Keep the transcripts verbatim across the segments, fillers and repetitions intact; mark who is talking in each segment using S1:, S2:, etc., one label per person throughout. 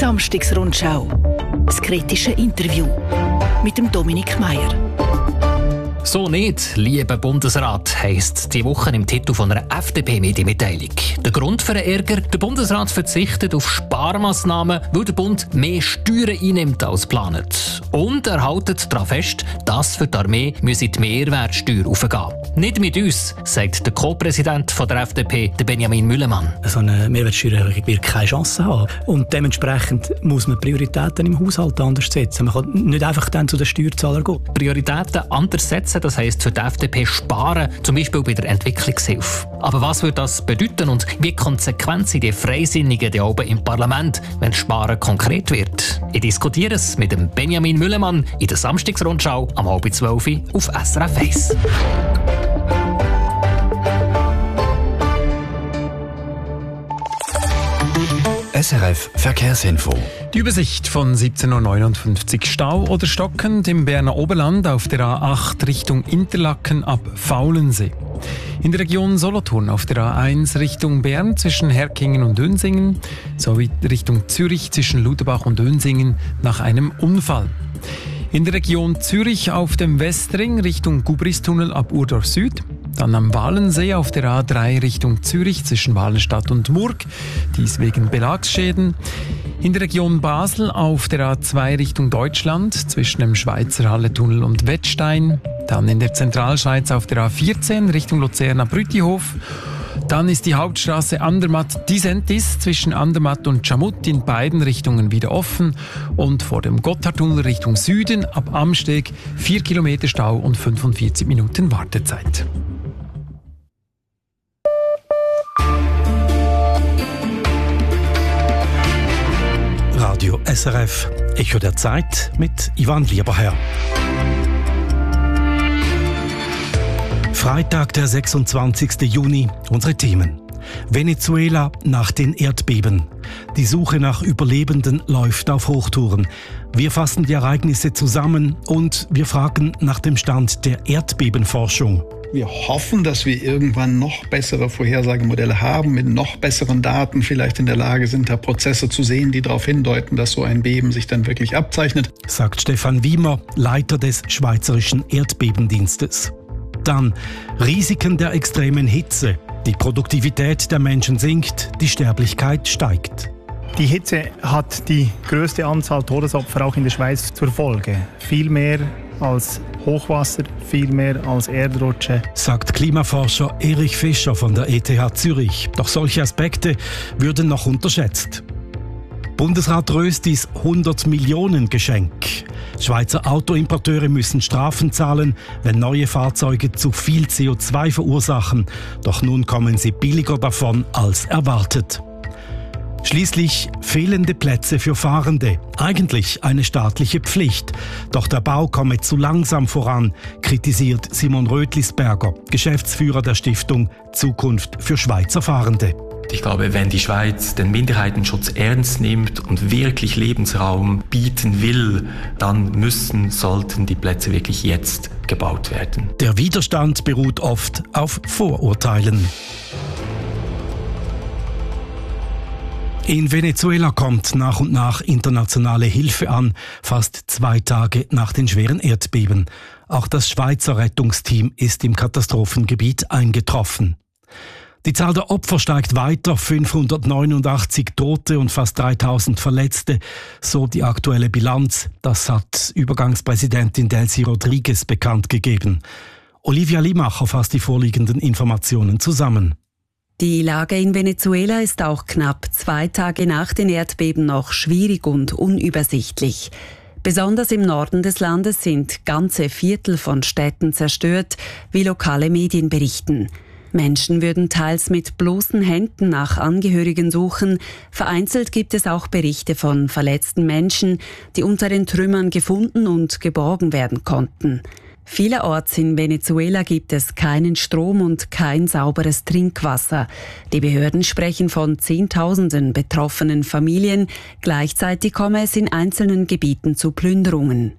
S1: Samstagsrundschau. Das kritische Interview mit dem Dominik Meier.
S2: «So nicht, lieber Bundesrat», heisst die Woche im Titel von einer F D P-Medienmitteilung. Der Grund für den Ärger: der Bundesrat verzichtet auf Sparmaßnahmen, weil der Bund mehr Steuern einnimmt als geplant. Und er hält daran fest, dass für die Armee müsse die Mehrwertsteuer aufgehen. Nicht mit uns, sagt der Co-Präsident der F D P, der Benjamin Müllemann.
S3: So eine Mehrwertsteuererhöhung wird keine Chance haben. Und dementsprechend muss man Prioritäten im Haushalt anders setzen. Man kann nicht einfach dann zu den Steuerzahlern gehen.
S2: Prioritäten anders setzen, das heisst für die F D P sparen, zum Beispiel bei der Entwicklungshilfe. Aber was würde das bedeuten und wie konsequent sind die Freisinnigen da oben im Parlament, wenn Sparen konkret wird? Ich diskutiere es mit dem Benjamin Müllemann in der Samstagsrundschau am halb zwölf auf S R F eins.
S4: S R F Verkehrsinfo.
S5: Die Übersicht von siebzehn Uhr neunundfünfzig. Stau oder stockend im Berner Oberland auf der A acht Richtung Interlaken ab Faulensee. In der Region Solothurn auf der A eins Richtung Bern zwischen Herkingen und Dönsingen sowie Richtung Zürich zwischen Luderbach und Dönsingen nach einem Unfall. In der Region Zürich auf dem Westring Richtung Gubristunnel ab Urdorf Süd. Dann am Walensee auf der A drei Richtung Zürich zwischen Walenstadt und Murg, dies wegen Belagsschäden. In der Region Basel auf der A zwei Richtung Deutschland zwischen dem Schweizer Halletunnel und Wettstein. Dann in der Zentralschweiz auf der A vierzehn Richtung Luzerna-Brütihof. Dann ist die Hauptstraße Andermatt-Disentis zwischen Andermatt und Chamut in beiden Richtungen wieder offen. Und vor dem Gotthardtunnel Richtung Süden ab Amsteg vier Kilometer Stau und fünfundvierzig Minuten Wartezeit.
S6: Radio S R F, Echo der Zeit mit Ivan Lieberherr. Freitag, der sechsundzwanzigsten Juni, unsere Themen. Venezuela nach den Erdbeben. Die Suche nach Überlebenden läuft auf Hochtouren. Wir fassen die Ereignisse zusammen und wir fragen nach dem Stand der Erdbebenforschung.
S7: Wir hoffen, dass wir irgendwann noch bessere Vorhersagemodelle haben, mit noch besseren Daten vielleicht in der Lage sind, da Prozesse zu sehen, die darauf hindeuten, dass so ein Beben sich dann wirklich abzeichnet.
S6: Sagt Stefan Wiemer, Leiter des Schweizerischen Erdbebendienstes. Dann Risiken der extremen Hitze. Die Produktivität der Menschen sinkt, die Sterblichkeit steigt.
S8: Die Hitze hat die größte Anzahl Todesopfer auch in der Schweiz zur Folge. Viel mehr als Hochwasser, viel mehr als Erdrutsche.
S6: Sagt Klimaforscher Erich Fischer von der E T H Zürich. Doch solche Aspekte würden noch unterschätzt. Bundesrat Röstis hundert Millionen Geschenk. Schweizer Autoimporteure müssen Strafen zahlen, wenn neue Fahrzeuge zu viel C O zwei verursachen. Doch nun kommen sie billiger davon als erwartet. Schließlich fehlende Plätze für Fahrende. Eigentlich eine staatliche Pflicht. Doch der Bau komme zu langsam voran, kritisiert Simon Rötlisberger, Geschäftsführer der Stiftung Zukunft für Schweizer Fahrende.
S9: Ich glaube, wenn die Schweiz den Minderheitenschutz ernst nimmt und wirklich Lebensraum bieten will, dann müssen, sollten die Plätze wirklich jetzt gebaut werden.
S6: Der Widerstand beruht oft auf Vorurteilen. In Venezuela kommt nach und nach internationale Hilfe an, fast zwei Tage nach den schweren Erdbeben. Auch das Schweizer Rettungsteam ist im Katastrophengebiet eingetroffen. Die Zahl der Opfer steigt weiter, fünfhundertneunundachtzig Tote und fast dreitausend Verletzte, so die aktuelle Bilanz. Das hat Übergangspräsidentin Delcy Rodriguez bekannt gegeben. Olivia Limacher fasst die vorliegenden Informationen zusammen.
S10: Die Lage in Venezuela ist auch knapp zwei Tage nach den Erdbeben noch schwierig und unübersichtlich. Besonders im Norden des Landes sind ganze Viertel von Städten zerstört, wie lokale Medien berichten. Menschen würden teils mit bloßen Händen nach Angehörigen suchen. Vereinzelt gibt es auch Berichte von verletzten Menschen, die unter den Trümmern gefunden und geborgen werden konnten. Vielerorts in Venezuela gibt es keinen Strom und kein sauberes Trinkwasser. Die Behörden sprechen von Zehntausenden betroffenen Familien. Gleichzeitig komme es in einzelnen Gebieten zu Plünderungen.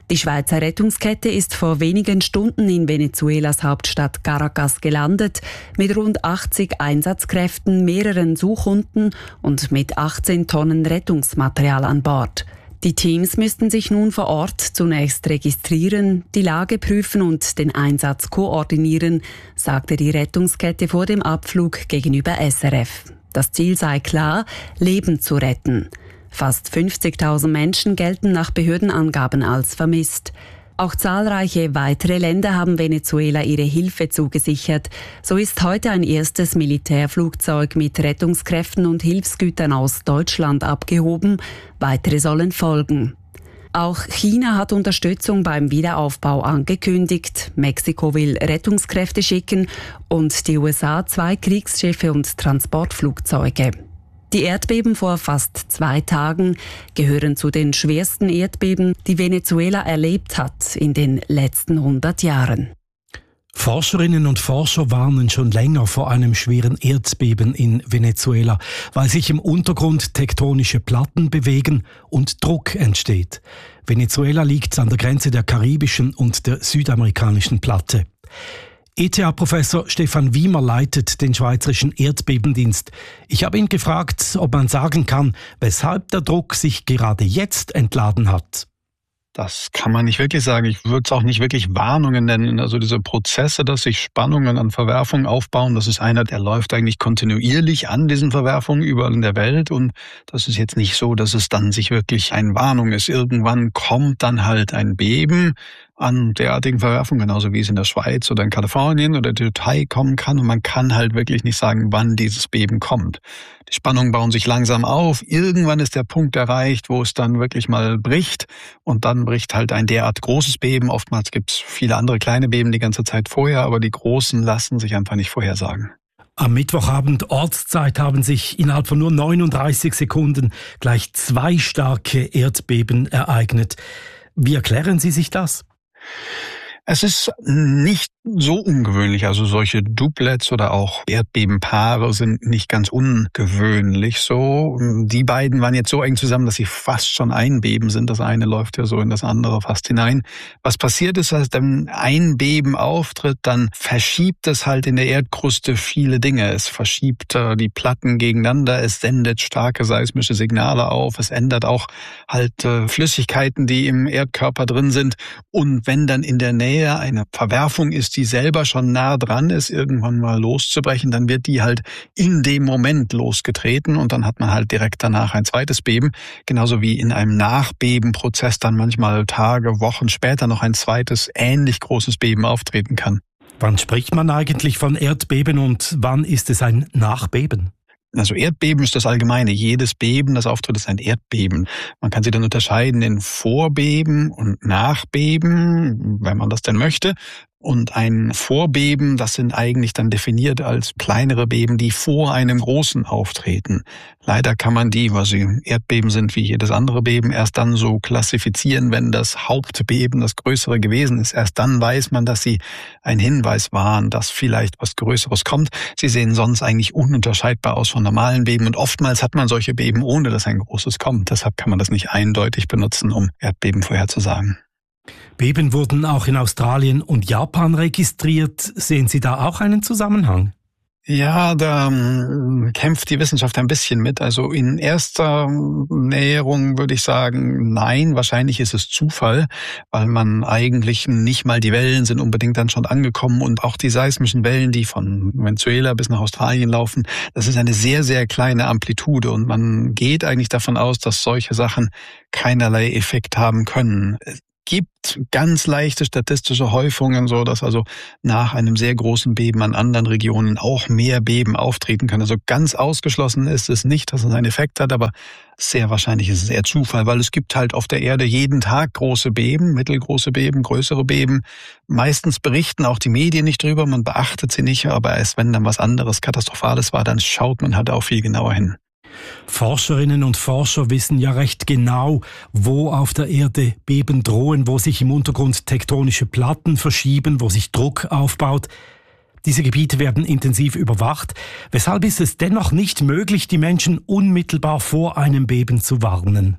S10: Die Schweizer Rettungskette ist vor wenigen Stunden in Venezuelas Hauptstadt Caracas gelandet, mit rund achtzig Einsatzkräften, mehreren Suchhunden und mit achtzehn Tonnen Rettungsmaterial an Bord. Die Teams müssten sich nun vor Ort zunächst registrieren, die Lage prüfen und den Einsatz koordinieren, sagte die Rettungskette vor dem Abflug gegenüber S R F. Das Ziel sei klar, Leben zu retten. Fast fünfzigtausend Menschen gelten nach Behördenangaben als vermisst. Auch zahlreiche weitere Länder haben Venezuela ihre Hilfe zugesichert. So ist heute ein erstes Militärflugzeug mit Rettungskräften und Hilfsgütern aus Deutschland abgehoben. Weitere sollen folgen. Auch China hat Unterstützung beim Wiederaufbau angekündigt. Mexiko will Rettungskräfte schicken und die U S A zwei Kriegsschiffe und Transportflugzeuge. Die Erdbeben vor fast zwei Tagen gehören zu den schwersten Erdbeben, die Venezuela erlebt hat in den letzten hundert Jahren.
S6: Forscherinnen und Forscher warnen schon länger vor einem schweren Erdbeben in Venezuela, weil sich im Untergrund tektonische Platten bewegen und Druck entsteht. Venezuela liegt an der Grenze der karibischen und der südamerikanischen Platte. E T H-Professor Stefan Wiemer leitet den Schweizerischen Erdbebendienst. Ich habe ihn gefragt, ob man sagen kann, weshalb der Druck sich gerade jetzt entladen hat.
S7: Das kann man nicht wirklich sagen. Ich würde es auch nicht wirklich Warnungen nennen. Also diese Prozesse, dass sich Spannungen an Verwerfungen aufbauen, das ist einer, der läuft eigentlich kontinuierlich an diesen Verwerfungen überall in der Welt. Und das ist jetzt nicht so, dass es dann sich wirklich eine Warnung ist. Irgendwann kommt dann halt ein Beben an derartigen Verwerfungen, genauso wie es in der Schweiz oder in Kalifornien oder der Türkei kommen kann. Und man kann halt wirklich nicht sagen, wann dieses Beben kommt. Die Spannungen bauen sich langsam auf. Irgendwann ist der Punkt erreicht, wo es dann wirklich mal bricht. Und dann bricht halt ein derart großes Beben. Oftmals gibt es viele andere kleine Beben die ganze Zeit vorher, aber die großen lassen sich einfach nicht vorhersagen.
S6: Am Mittwochabend Ortszeit haben sich innerhalb von nur neununddreißig Sekunden gleich zwei starke Erdbeben ereignet. Wie erklären Sie sich das?
S7: Es ist nicht so ungewöhnlich, also solche Doublets oder auch Erdbebenpaare sind nicht ganz ungewöhnlich so. Die beiden waren jetzt so eng zusammen, dass sie fast schon ein Beben sind. Das eine läuft ja so in das andere fast hinein. Was passiert ist, dass wenn ein Beben auftritt, dann verschiebt es halt in der Erdkruste viele Dinge. Es verschiebt äh, die Platten gegeneinander, es sendet starke seismische Signale auf, es ändert auch halt äh, Flüssigkeiten, die im Erdkörper drin sind. Und wenn dann in der Nähe eine Verwerfung ist, die selber schon nah dran ist, irgendwann mal loszubrechen, dann wird die halt in dem Moment losgetreten und dann hat man halt direkt danach ein zweites Beben. Genauso wie in einem Nachbebenprozess dann manchmal Tage, Wochen später noch ein zweites, ähnlich großes Beben auftreten kann.
S6: Wann spricht man eigentlich von Erdbeben und wann ist es ein Nachbeben?
S7: Also Erdbeben ist das Allgemeine. Jedes Beben, das auftritt, ist ein Erdbeben. Man kann sie dann unterscheiden in Vorbeben und Nachbeben, wenn man das denn möchte. Und ein Vorbeben, das sind eigentlich dann definiert als kleinere Beben, die vor einem großen auftreten. Leider kann man die, weil sie Erdbeben sind wie jedes andere Beben, erst dann so klassifizieren, wenn das Hauptbeben das größere gewesen ist. Erst dann weiß man, dass sie ein Hinweis waren, dass vielleicht was Größeres kommt. Sie sehen sonst eigentlich ununterscheidbar aus von normalen Beben und oftmals hat man solche Beben, ohne dass ein großes kommt. Deshalb kann man das nicht eindeutig benutzen, um Erdbeben vorherzusagen.
S6: Beben wurden auch in Australien und Japan registriert. Sehen Sie da auch einen Zusammenhang?
S7: Ja, da ähm, kämpft die Wissenschaft ein bisschen mit. Also in erster Näherung würde ich sagen, nein, wahrscheinlich ist es Zufall, weil man eigentlich nicht mal die Wellen sind unbedingt dann schon angekommen und auch die seismischen Wellen, die von Venezuela bis nach Australien laufen, das ist eine sehr, sehr kleine Amplitude und man geht eigentlich davon aus, dass solche Sachen keinerlei Effekt haben können. Gibt ganz leichte statistische Häufungen, so dass also nach einem sehr großen Beben an anderen Regionen auch mehr Beben auftreten kann. Also ganz ausgeschlossen ist es nicht, dass es einen Effekt hat, aber sehr wahrscheinlich ist es eher Zufall, weil es gibt halt auf der Erde jeden Tag große Beben, mittelgroße Beben, größere Beben. Meistens berichten auch die Medien nicht drüber, man beachtet sie nicht, aber erst wenn dann was anderes Katastrophales war, dann schaut man halt auch viel genauer hin.
S6: Forscherinnen und Forscher wissen ja recht genau, wo auf der Erde Beben drohen, wo sich im Untergrund tektonische Platten verschieben, wo sich Druck aufbaut. Diese Gebiete werden intensiv überwacht. Weshalb ist es dennoch nicht möglich, die Menschen unmittelbar vor einem Beben zu warnen?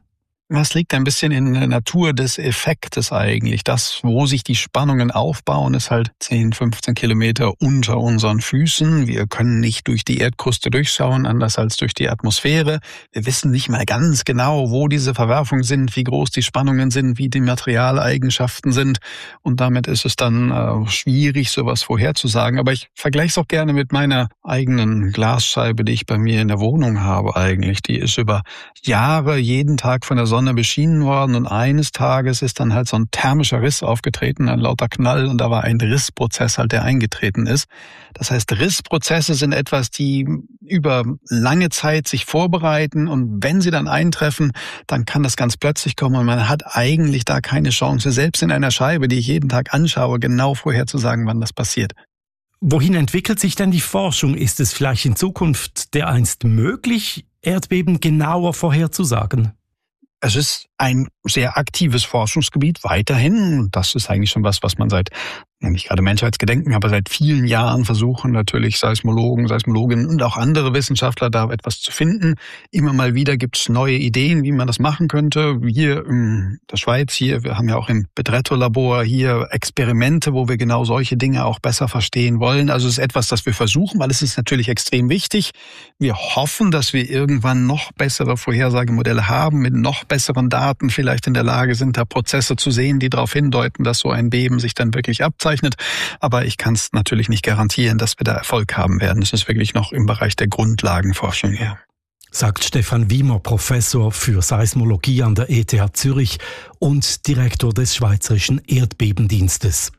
S7: Das liegt ein bisschen in der Natur des Effektes eigentlich. Das, wo sich die Spannungen aufbauen, ist halt zehn, fünfzehn Kilometer unter unseren Füßen. Wir können nicht durch die Erdkruste durchschauen, anders als durch die Atmosphäre. Wir wissen nicht mal ganz genau, wo diese Verwerfungen sind, wie groß die Spannungen sind, wie die Materialeigenschaften sind. Und damit ist es dann äh, schwierig, sowas vorherzusagen. Aber ich vergleiche es auch gerne mit meiner eigenen Glasscheibe, die ich bei mir in der Wohnung habe eigentlich. Die ist über Jahre jeden Tag von der Sonne beschienen worden und eines Tages ist dann halt so ein thermischer Riss aufgetreten, ein lauter Knall und da war ein Rissprozess halt, der eingetreten ist. Das heißt, Rissprozesse sind etwas, die über lange Zeit sich vorbereiten und wenn sie dann eintreffen, dann kann das ganz plötzlich kommen und man hat eigentlich da keine Chance, selbst in einer Scheibe, die ich jeden Tag anschaue, genau vorherzusagen, wann das passiert.
S6: Wohin entwickelt sich denn die Forschung? Ist es vielleicht in Zukunft dereinst möglich, Erdbeben genauer vorherzusagen?
S7: Es ist ein sehr aktives Forschungsgebiet weiterhin. Das ist eigentlich schon was, was man seit, nicht gerade Menschheitsgedenken, aber seit vielen Jahren versuchen natürlich Seismologen, Seismologinnen und auch andere Wissenschaftler da etwas zu finden. Immer mal wieder gibt es neue Ideen, wie man das machen könnte. Hier in der Schweiz, hier, wir haben ja auch im Bedretto-Labor hier Experimente, wo wir genau solche Dinge auch besser verstehen wollen. Also es ist etwas, das wir versuchen, weil es ist natürlich extrem wichtig. Wir hoffen, dass wir irgendwann noch bessere Vorhersagemodelle haben, mit noch besseren Daten vielleicht in der Lage sind, da Prozesse zu sehen, die darauf hindeuten, dass so ein Beben sich dann wirklich abzeichnet. Aber ich kann es natürlich nicht garantieren, dass wir da Erfolg haben werden. Es ist wirklich noch im Bereich der Grundlagenforschung her.
S6: Sagt Stefan Wiemer, Professor für Seismologie an der E T H Zürich und Direktor des Schweizerischen Erdbebendienstes.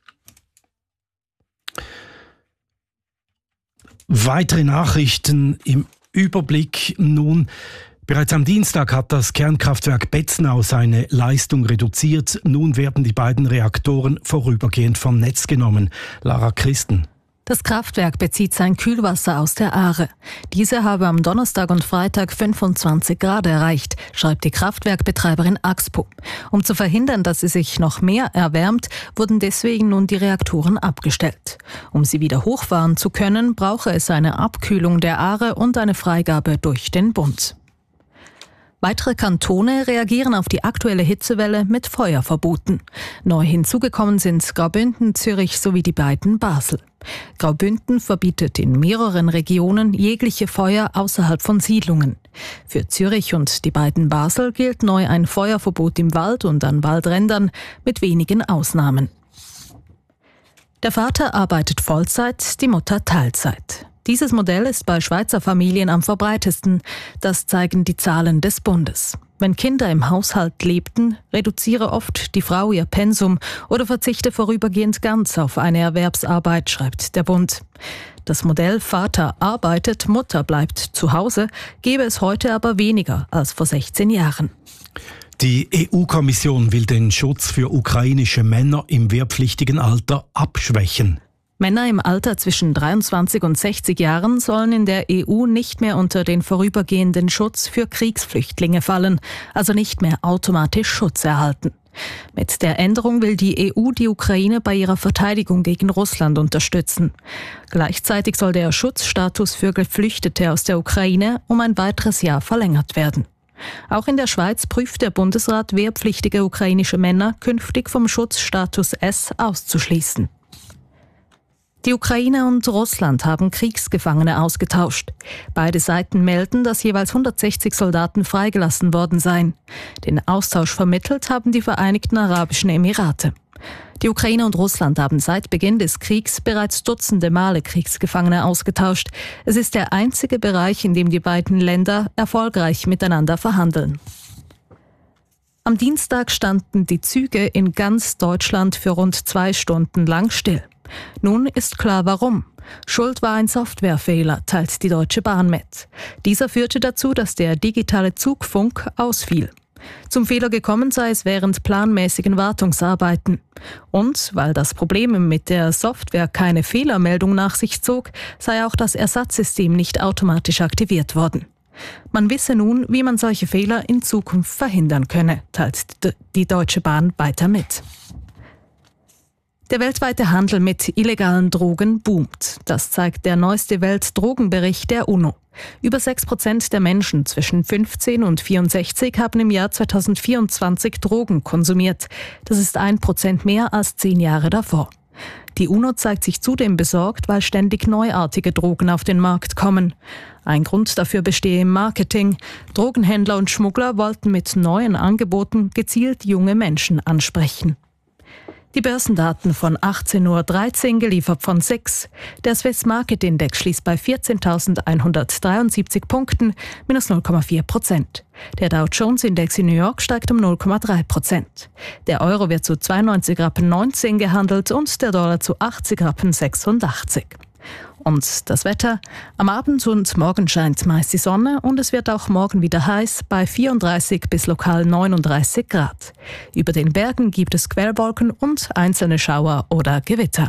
S6: Weitere Nachrichten im Überblick nun. Bereits am Dienstag hat das Kernkraftwerk Betznau seine Leistung reduziert. Nun werden die beiden Reaktoren vorübergehend vom Netz genommen. Lara Christen.
S11: Das Kraftwerk bezieht sein Kühlwasser aus der Aare. Diese habe am Donnerstag und Freitag fünfundzwanzig Grad erreicht, schreibt die Kraftwerkbetreiberin Axpo. Um zu verhindern, dass sie sich noch mehr erwärmt, wurden deswegen nun die Reaktoren abgestellt. Um sie wieder hochfahren zu können, brauche es eine Abkühlung der Aare und eine Freigabe durch den Bund. Weitere Kantone reagieren auf die aktuelle Hitzewelle mit Feuerverboten. Neu hinzugekommen sind Graubünden, Zürich sowie die beiden Basel. Graubünden verbietet in mehreren Regionen jegliche Feuer außerhalb von Siedlungen. Für Zürich und die beiden Basel gilt neu ein Feuerverbot im Wald und an Waldrändern mit wenigen Ausnahmen. Der Vater arbeitet Vollzeit, die Mutter Teilzeit. Dieses Modell ist bei Schweizer Familien am verbreitesten. Das zeigen die Zahlen des Bundes. Wenn Kinder im Haushalt lebten, reduziere oft die Frau ihr Pensum oder verzichte vorübergehend ganz auf eine Erwerbsarbeit, schreibt der Bund. Das Modell Vater arbeitet, Mutter bleibt zu Hause gebe es heute aber weniger als vor sechzehn Jahren.
S6: Die E U-Kommission will den Schutz für ukrainische Männer im wehrpflichtigen Alter abschwächen.
S11: Männer im Alter zwischen dreiundzwanzig und sechzig Jahren sollen in der E U nicht mehr unter den vorübergehenden Schutz für Kriegsflüchtlinge fallen, also nicht mehr automatisch Schutz erhalten. Mit der Änderung will die E U die Ukraine bei ihrer Verteidigung gegen Russland unterstützen. Gleichzeitig soll der Schutzstatus für Geflüchtete aus der Ukraine um ein weiteres Jahr verlängert werden. Auch in der Schweiz prüft der Bundesrat, wehrpflichtige ukrainische Männer künftig vom Schutzstatus S auszuschließen. Die Ukraine und Russland haben Kriegsgefangene ausgetauscht. Beide Seiten melden, dass jeweils hundertsechzig Soldaten freigelassen worden seien. Den Austausch vermittelt haben die Vereinigten Arabischen Emirate. Die Ukraine und Russland haben seit Beginn des Kriegs bereits dutzende Male Kriegsgefangene ausgetauscht. Es ist der einzige Bereich, in dem die beiden Länder erfolgreich miteinander verhandeln. Am Dienstag standen die Züge in ganz Deutschland für rund zwei Stunden lang still. Nun ist klar, warum. Schuld war ein Softwarefehler, teilt die Deutsche Bahn mit. Dieser führte dazu, dass der digitale Zugfunk ausfiel. Zum Fehler gekommen sei es während planmäßigen Wartungsarbeiten. Und weil das Problem mit der Software keine Fehlermeldung nach sich zog, sei auch das Ersatzsystem nicht automatisch aktiviert worden. Man wisse nun, wie man solche Fehler in Zukunft verhindern könne, teilt die Deutsche Bahn weiter mit. Der weltweite Handel mit illegalen Drogen boomt. Das zeigt der neueste Weltdrogenbericht der UNO. Über sechs Prozent der Menschen zwischen fünfzehn und vierundsechzig haben im Jahr zweitausendvierundzwanzig Drogen konsumiert. Das ist ein Prozent mehr als zehn Jahre davor. Die UNO zeigt sich zudem besorgt, weil ständig neuartige Drogen auf den Markt kommen. Ein Grund dafür bestehe im Marketing. Drogenhändler und Schmuggler wollten mit neuen Angeboten gezielt junge Menschen ansprechen. Die Börsendaten von achtzehn Uhr dreizehn geliefert von S I X. Der Swiss Market Index schließt bei vierzehntausendeinhundertdreiundsiebzig Punkten, minus null Komma vier Prozent. Der Dow Jones Index in New York steigt um null Komma drei Prozent. Der Euro wird zu zweiundneunzig Rappen neunzehn gehandelt und der Dollar zu achtzig Rappen sechsundachtzig. Und das Wetter? Am Abend und morgen scheint meist die Sonne und es wird auch morgen wieder heiß bei vierunddreißig bis lokal neununddreißig Grad. Über den Bergen gibt es Quellwolken und einzelne Schauer oder Gewitter.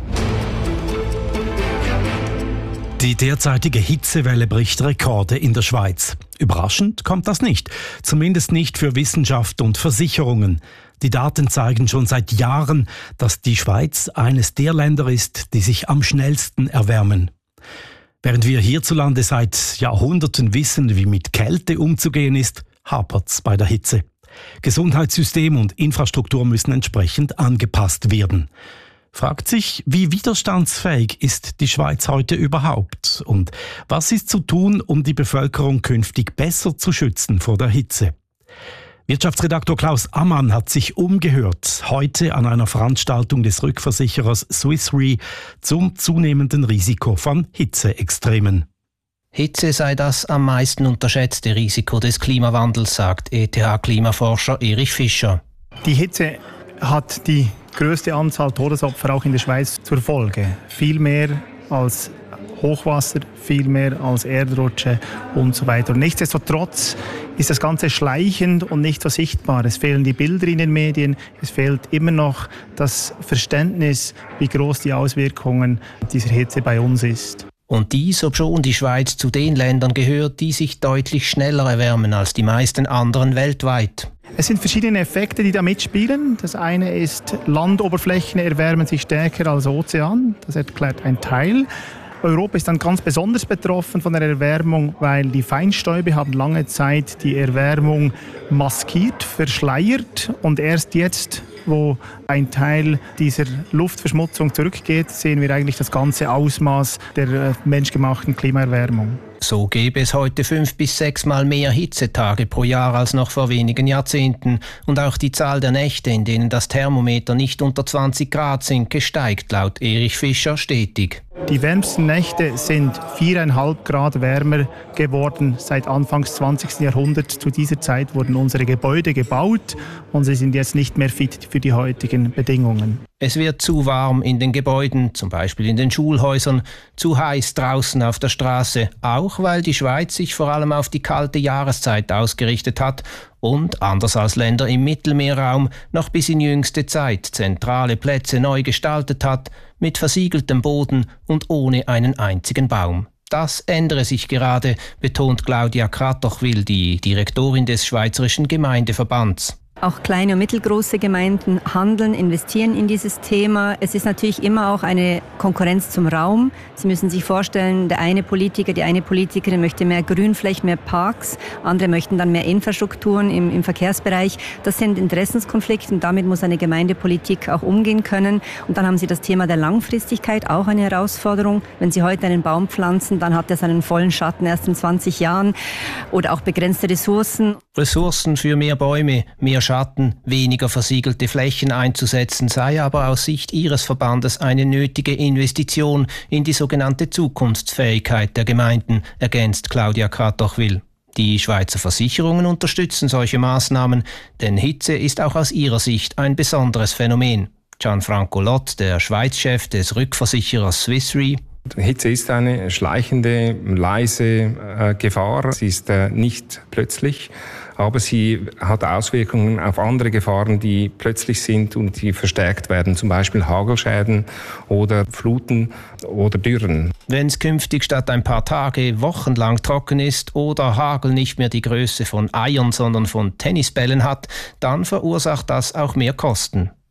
S6: Die derzeitige Hitzewelle bricht Rekorde in der Schweiz. Überraschend kommt das nicht, zumindest nicht für Wissenschaft und Versicherungen. Die Daten zeigen schon seit Jahren, dass die Schweiz eines der Länder ist, die sich am schnellsten erwärmen. Während wir hierzulande seit Jahrhunderten wissen, wie mit Kälte umzugehen ist, hapert's bei der Hitze. Gesundheitssystem und Infrastruktur müssen entsprechend angepasst werden. Fragt sich, wie widerstandsfähig ist die Schweiz heute überhaupt? Und was ist zu tun, um die Bevölkerung künftig besser zu schützen vor der Hitze? Wirtschaftsredaktor Klaus Ammann hat sich umgehört, heute an einer Veranstaltung des Rückversicherers Swiss Re zum zunehmenden Risiko von Hitzeextremen.
S12: Hitze sei das am meisten unterschätzte Risiko des Klimawandels, sagt E T H-Klimaforscher Erich Fischer.
S8: Die Hitze hat die größte Anzahl Todesopfer auch in der Schweiz zur Folge. Viel mehr als Hochwasser, viel mehr als Erdrutsche und so weiter. Und nichtsdestotrotz ist das Ganze schleichend und nicht so sichtbar. Es fehlen die Bilder in den Medien, es fehlt immer noch das Verständnis, wie groß die Auswirkungen dieser Hitze bei uns ist.
S12: Und dies, obschon die Schweiz zu den Ländern gehört, die sich deutlich schneller erwärmen als die meisten anderen weltweit.
S8: Es sind verschiedene Effekte, die da mitspielen. Das eine ist, Landoberflächen erwärmen sich stärker als Ozean. Das erklärt ein Teil. Europa ist dann ganz besonders betroffen von der Erwärmung, weil die Feinstäube haben lange Zeit die Erwärmung maskiert, verschleiert und erst jetzt, wo ein Teil dieser Luftverschmutzung zurückgeht, sehen wir eigentlich das ganze Ausmaß der menschgemachten Klimaerwärmung.
S12: So gäbe es heute fünf bis sechs Mal mehr Hitzetage pro Jahr als noch vor wenigen Jahrzehnten. Und auch die Zahl der Nächte, in denen das Thermometer nicht unter zwanzig Grad sinkt, steigt laut Erich Fischer stetig.
S8: Die wärmsten Nächte sind viereinhalb Grad wärmer geworden seit Anfangs zwanzigsten Jahrhunderts. Zu dieser Zeit wurden unsere Gebäude gebaut und sie sind jetzt nicht mehr fit für die heutigen Bedingungen.
S12: Es wird zu warm in den Gebäuden, zum Beispiel in den Schulhäusern, zu heiß draußen auf der Straße, auch weil die Schweiz sich vor allem auf die kalte Jahreszeit ausgerichtet hat und, anders als Länder im Mittelmeerraum, noch bis in jüngste Zeit zentrale Plätze neu gestaltet hat, mit versiegeltem Boden und ohne einen einzigen Baum. Das ändere sich gerade, betont Claudia Kratochwil, die Direktorin des Schweizerischen Gemeindeverbands.
S13: Auch kleine und mittelgroße Gemeinden handeln, investieren in dieses Thema. Es ist natürlich immer auch eine Konkurrenz zum Raum. Sie müssen sich vorstellen, der eine Politiker, die eine Politikerin möchte mehr Grünflächen, mehr Parks. Andere möchten dann mehr Infrastrukturen im, im Verkehrsbereich. Das sind Interessenskonflikte und damit muss eine Gemeindepolitik auch umgehen können. Und dann haben Sie das Thema der Langfristigkeit, auch eine Herausforderung. Wenn Sie heute einen Baum pflanzen, dann hat er seinen vollen Schatten erst in zwanzig Jahren oder auch begrenzte Ressourcen.
S12: Ressourcen für mehr Bäume, mehr Schatten, weniger versiegelte Flächen einzusetzen, sei aber aus Sicht Ihres Verbandes eine nötige Investition in die sogenannte Zukunftsfähigkeit der Gemeinden, ergänzt Claudia Kratochwil. Die Schweizer Versicherungen unterstützen solche Maßnahmen, denn Hitze ist auch aus ihrer Sicht ein besonderes Phänomen. Gianfranco Lott, der Schweizchef des Rückversicherers Swiss Re:
S14: Hitze ist eine schleichende, leise äh, Gefahr. Sie ist äh, nicht plötzlich, aber sie hat Auswirkungen auf andere Gefahren, die plötzlich sind und die verstärkt werden, zum Beispiel Hagelschäden oder Fluten oder Dürren.
S12: Wenn es künftig statt ein paar Tage wochenlang trocken ist oder Hagel nicht mehr die Größe von Eiern, sondern von Tennisbällen hat, dann verursacht das auch mehr Kosten.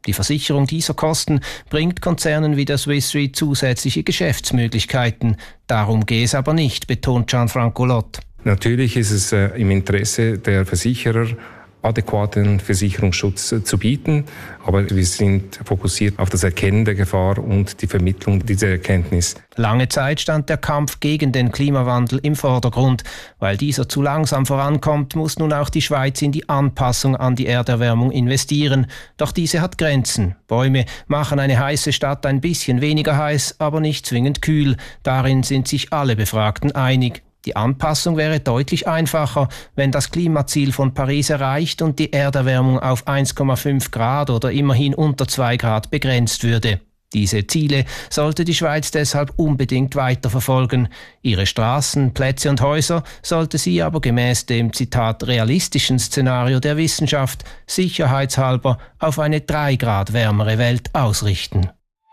S12: Die Versicherung dieser Kosten bringt Konzernen wie der Swiss Re zusätzliche Geschäftsmöglichkeiten. Darum gehe es aber nicht, betont Gianfranco Lot.
S14: Natürlich ist es äh, im Interesse der Versicherer, adäquaten Versicherungsschutz äh, zu bieten, aber wir sind fokussiert auf das Erkennen der Gefahr und die Vermittlung dieser Erkenntnis.
S12: Lange Zeit stand der Kampf gegen den Klimawandel im Vordergrund. Weil dieser zu langsam vorankommt, muss nun auch die Schweiz in die Anpassung an die Erderwärmung investieren. Doch diese hat Grenzen. Bäume machen eine heiße Stadt ein bisschen weniger heiß, aber nicht zwingend kühl. Darin sind sich alle Befragten einig. Die Anpassung wäre deutlich einfacher, wenn das Klimaziel von Paris erreicht und die Erderwärmung auf eins Komma fünf Grad oder immerhin unter zwei Grad begrenzt würde. Diese Ziele sollte die Schweiz deshalb unbedingt weiterverfolgen. Ihre Straßen, Plätze und Häuser sollte sie aber gemäß dem Zitat realistischen Szenario der Wissenschaft sicherheitshalber auf eine drei Grad wärmere Welt ausrichten.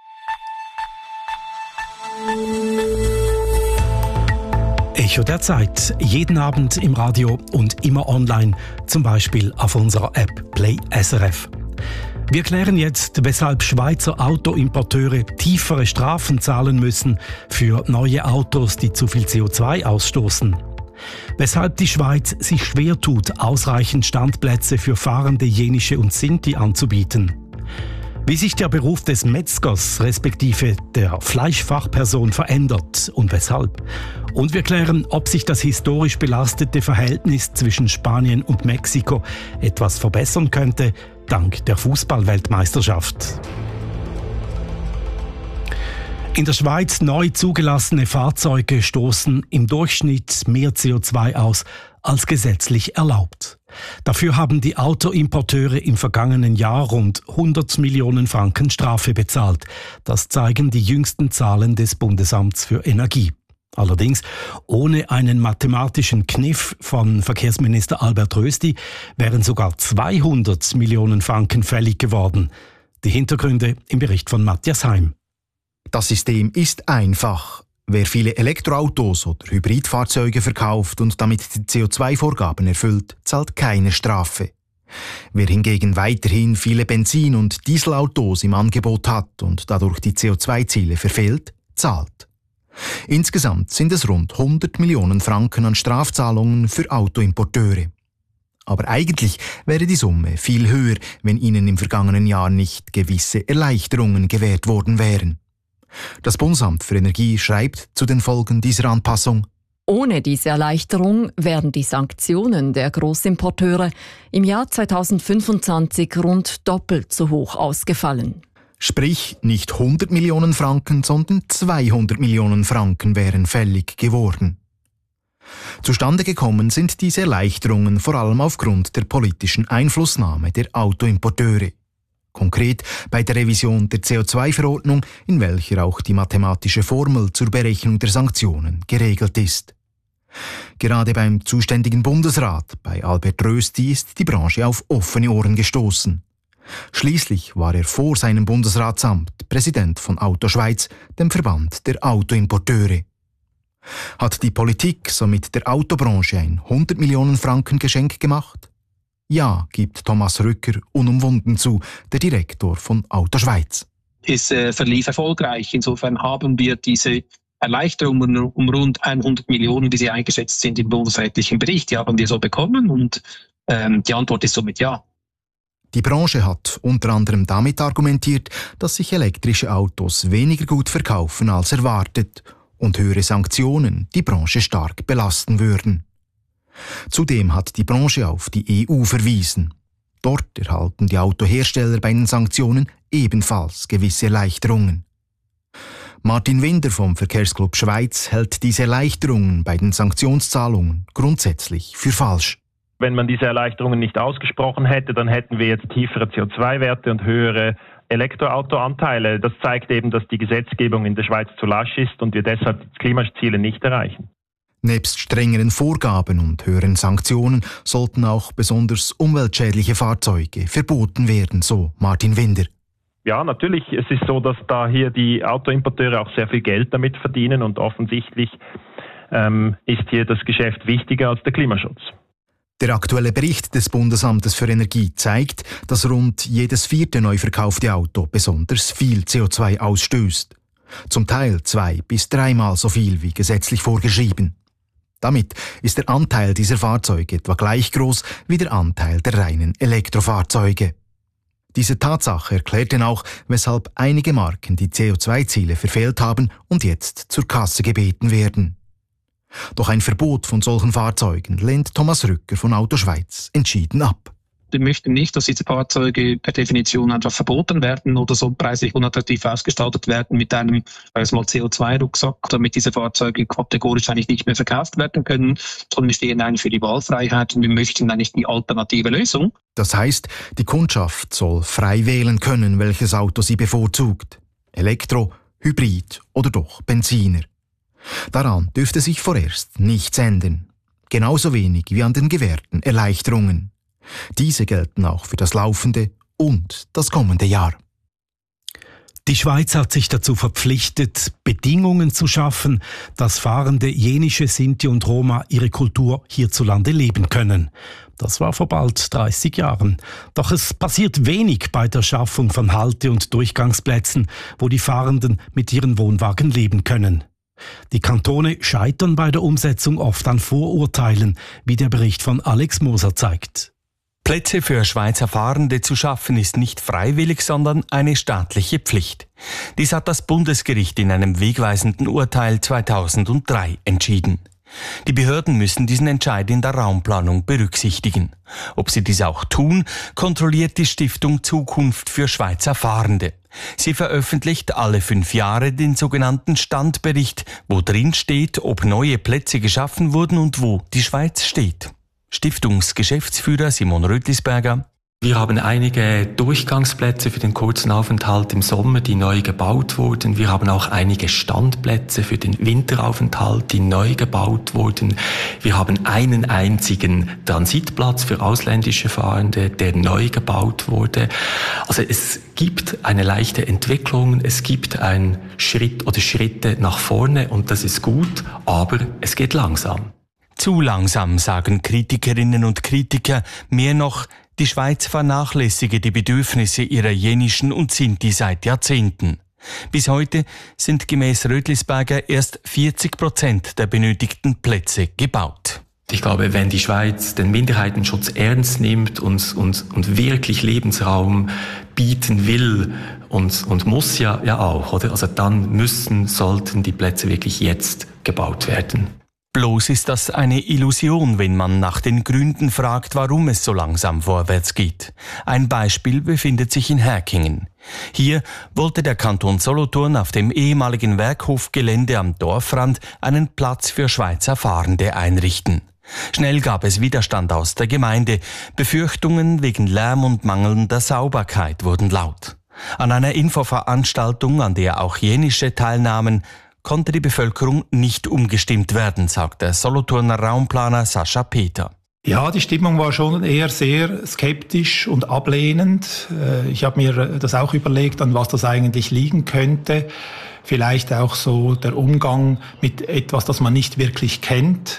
S6: Echo der Zeit. Jeden Abend im Radio und immer online, zum Beispiel auf unserer App Play S R F. Wir klären jetzt, weshalb Schweizer Autoimporteure tiefere Strafen zahlen müssen für neue Autos, die zu viel C O zwei ausstoßen. Weshalb die Schweiz sich schwer tut, ausreichend Standplätze für fahrende Jenische und Sinti anzubieten. Wie sich der Beruf des Metzgers respektive der Fleischfachperson verändert und weshalb. Und wir klären, ob sich das historisch belastete Verhältnis zwischen Spanien und Mexiko etwas verbessern könnte, dank der Fußball-Weltmeisterschaft. In der Schweiz neu zugelassene Fahrzeuge stoßen im Durchschnitt mehr C O zwei aus als gesetzlich erlaubt. Dafür haben die Autoimporteure im vergangenen Jahr rund hundert Millionen Franken Strafe bezahlt. Das zeigen die jüngsten Zahlen des Bundesamts für Energie. Allerdings ohne einen mathematischen Kniff von Verkehrsminister Albert Rösti wären sogar zweihundert Millionen Franken fällig geworden. Die Hintergründe im Bericht von Matthias Heim.
S15: Das System ist einfach. Wer viele Elektroautos oder Hybridfahrzeuge verkauft und damit die C O zwei Vorgaben erfüllt, zahlt keine Strafe. Wer hingegen weiterhin viele Benzin- und Dieselautos im Angebot hat und dadurch die C O zwei Ziele verfehlt, zahlt. Insgesamt sind es rund hundert Millionen Franken an Strafzahlungen für Autoimporteure. Aber eigentlich wäre die Summe viel höher, wenn ihnen im vergangenen Jahr nicht gewisse Erleichterungen gewährt worden wären. Das Bundesamt für Energie schreibt zu den Folgen dieser Anpassung:
S16: Ohne diese Erleichterung wären die Sanktionen der Großimporteure im Jahr zweitausendfünfundzwanzig rund doppelt so hoch ausgefallen.
S15: Sprich, nicht hundert Millionen Franken, sondern zweihundert Millionen Franken wären fällig geworden. Zustande gekommen sind diese Erleichterungen vor allem aufgrund der politischen Einflussnahme der Autoimporteure. Konkret bei der Revision der C O zwei Verordnung, in welcher auch die mathematische Formel zur Berechnung der Sanktionen geregelt ist. Gerade beim zuständigen Bundesrat, bei Albert Rösti, ist die Branche auf offene Ohren gestoßen. Schließlich war er vor seinem Bundesratsamt Präsident von Auto Schweiz, dem Verband der Autoimporteure. Hat die Politik somit der Autobranche ein hundert Millionen Franken Geschenk gemacht? Ja, gibt Thomas Rücker unumwunden zu, der Direktor von Auto Schweiz.
S17: Es äh, verlief erfolgreich. Insofern haben wir diese Erleichterungen um rund hundert Millionen, die sie eingeschätzt sind im bundesrätlichen Bericht, die haben wir so bekommen und ähm, die Antwort ist somit ja.
S15: Die Branche hat unter anderem damit argumentiert, dass sich elektrische Autos weniger gut verkaufen als erwartet und höhere Sanktionen die Branche stark belasten würden. Zudem hat die Branche auf die E U verwiesen. Dort erhalten die Autohersteller bei den Sanktionen ebenfalls gewisse Erleichterungen. Martin Winder vom Verkehrsclub Schweiz hält diese Erleichterungen bei den Sanktionszahlungen grundsätzlich für falsch.
S18: Wenn man diese Erleichterungen nicht ausgesprochen hätte, dann hätten wir jetzt tiefere C O zwei Werte und höhere Elektroautoanteile. Das zeigt eben, dass die Gesetzgebung in der Schweiz zu lasch ist und wir deshalb die Klimaziele nicht erreichen.
S15: Nebst strengeren Vorgaben und höheren Sanktionen sollten auch besonders umweltschädliche Fahrzeuge verboten werden, so Martin Winder.
S18: Ja, natürlich. Es ist so, dass da hier die Autoimporteure auch sehr viel Geld damit verdienen und offensichtlich ähm, ist hier das Geschäft wichtiger als der Klimaschutz.
S15: Der aktuelle Bericht des Bundesamtes für Energie zeigt, dass rund jedes vierte neu verkaufte Auto besonders viel C O zwei ausstößt. Zum Teil zwei- bis dreimal so viel wie gesetzlich vorgeschrieben. Damit ist der Anteil dieser Fahrzeuge etwa gleich groß wie der Anteil der reinen Elektrofahrzeuge. Diese Tatsache erklärt denn auch, weshalb einige Marken die C O zwei Ziele verfehlt haben und jetzt zur Kasse gebeten werden. Doch ein Verbot von solchen Fahrzeugen lehnt Thomas Rücker von Auto Schweiz entschieden ab.
S17: Wir möchten nicht, dass diese Fahrzeuge per Definition einfach verboten werden oder so preislich unattraktiv ausgestaltet werden mit einem C O zwei Rucksack, damit diese Fahrzeuge kategorisch eigentlich nicht mehr verkauft werden können, sondern wir stehen eigentlich für die Wahlfreiheit und wir möchten eigentlich die alternative Lösung.
S15: Das heißt, die Kundschaft soll frei wählen können, welches Auto sie bevorzugt. Elektro, Hybrid oder doch Benziner. Daran dürfte sich vorerst nichts ändern. Genauso wenig wie an den gewährten Erleichterungen. Diese gelten auch für das laufende und das kommende Jahr.
S6: Die Schweiz hat sich dazu verpflichtet, Bedingungen zu schaffen, dass Fahrende jenische Sinti und Roma ihre Kultur hierzulande leben können. Das war vor bald dreißig Jahren. Doch es passiert wenig bei der Schaffung von Halte- und Durchgangsplätzen, wo die Fahrenden mit ihren Wohnwagen leben können. Die Kantone scheitern bei der Umsetzung oft an Vorurteilen, wie der Bericht von Alex Moser zeigt.
S19: Plätze für Schweizer Fahrende zu schaffen ist nicht freiwillig, sondern eine staatliche Pflicht. Dies hat das Bundesgericht in einem wegweisenden Urteil zweitausenddrei entschieden. Die Behörden müssen diesen Entscheid in der Raumplanung berücksichtigen. Ob sie dies auch tun, kontrolliert die Stiftung Zukunft für Schweizer Fahrende. Sie veröffentlicht alle fünf Jahre den sogenannten Standbericht, wo drin steht, ob neue Plätze geschaffen wurden und wo die Schweiz steht. Stiftungsgeschäftsführer Simon Rötlisberger.
S9: Wir haben einige Durchgangsplätze für den kurzen Aufenthalt im Sommer, die neu gebaut wurden. Wir haben auch einige Standplätze für den Winteraufenthalt, die neu gebaut wurden. Wir haben einen einzigen Transitplatz für ausländische Fahrende, der neu gebaut wurde. Also es gibt eine leichte Entwicklung, es gibt einen Schritt oder Schritte nach vorne und das ist gut, aber es geht langsam.
S19: Zu langsam, sagen Kritikerinnen und Kritiker. Mehr noch, die Schweiz vernachlässige die Bedürfnisse ihrer jenischen und Sinti seit Jahrzehnten. Bis heute sind gemäß Rötlisberger erst vierzig Prozent der benötigten Plätze gebaut.
S9: Ich glaube, wenn die Schweiz den Minderheitenschutz ernst nimmt und, und, und wirklich Lebensraum bieten will und, und muss ja, ja auch, oder? Also dann müssen, sollten die Plätze wirklich jetzt gebaut werden.
S19: Bloß ist das eine Illusion, wenn man nach den Gründen fragt, warum es so langsam vorwärts geht. Ein Beispiel befindet sich in Herkingen. Hier wollte der Kanton Solothurn auf dem ehemaligen Werkhofgelände am Dorfrand einen Platz für Schweizer Fahrende einrichten. Schnell gab es Widerstand aus der Gemeinde. Befürchtungen wegen Lärm und mangelnder Sauberkeit wurden laut. An einer Infoveranstaltung, an der auch jenische teilnahmen, konnte die Bevölkerung nicht umgestimmt werden, sagt der Solothurner Raumplaner Sascha Peter.
S20: Ja, die Stimmung war schon eher sehr skeptisch und ablehnend. Ich habe mir das auch überlegt, an was das eigentlich liegen könnte. Vielleicht auch so der Umgang mit etwas, das man nicht wirklich kennt.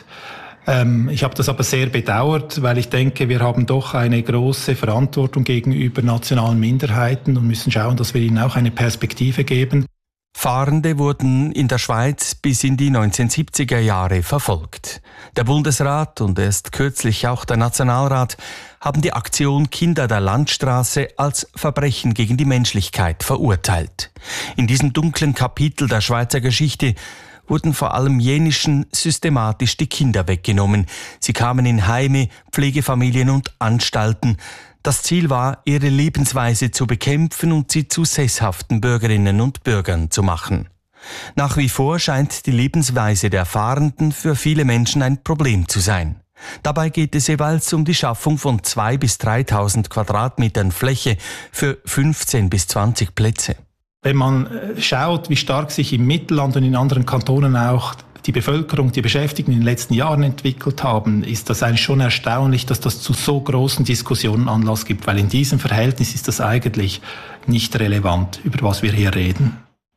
S20: Ich habe das aber sehr bedauert, weil ich denke, wir haben doch eine große Verantwortung gegenüber nationalen Minderheiten und müssen schauen, dass wir ihnen auch eine Perspektive geben.
S19: Fahrende wurden in der Schweiz bis in die neunzehnhundertsiebziger Jahre verfolgt. Der Bundesrat und erst kürzlich auch der Nationalrat haben die Aktion Kinder der Landstraße als Verbrechen gegen die Menschlichkeit verurteilt. In diesem dunklen Kapitel der Schweizer Geschichte wurden vor allem jenischen systematisch die Kinder weggenommen. Sie kamen in Heime, Pflegefamilien und Anstalten. Das Ziel war, ihre Lebensweise zu bekämpfen und sie zu sesshaften Bürgerinnen und Bürgern zu machen. Nach wie vor scheint die Lebensweise der Fahrenden für viele Menschen ein Problem zu sein. Dabei geht es jeweils um die Schaffung von zweitausend bis dreitausend Quadratmetern Fläche für fünfzehn bis zwanzig Plätze.
S20: Wenn man schaut, wie stark sich im Mittelland und in anderen Kantonen auch die Bevölkerung, die Beschäftigten in den letzten Jahren entwickelt haben, ist das eigentlich schon erstaunlich, dass das zu so großen Diskussionen Anlass gibt, weil in diesem Verhältnis ist das eigentlich nicht relevant, über was wir hier reden.